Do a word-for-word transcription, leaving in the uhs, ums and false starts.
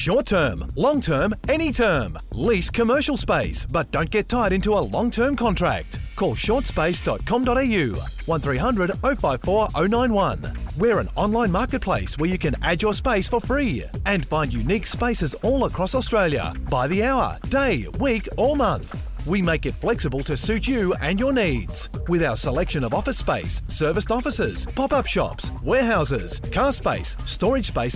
Short term, long term, any term. Lease commercial space, but don't get tied into a long-term contract. Call short space dot com dot a u, one three hundred oh five four oh nine one. We're an online marketplace where you can add your space for free and find unique spaces all across Australia by the hour, day, week or month. We make it flexible to suit you and your needs. With our selection of office space, serviced offices, pop-up shops, warehouses, car space, storage space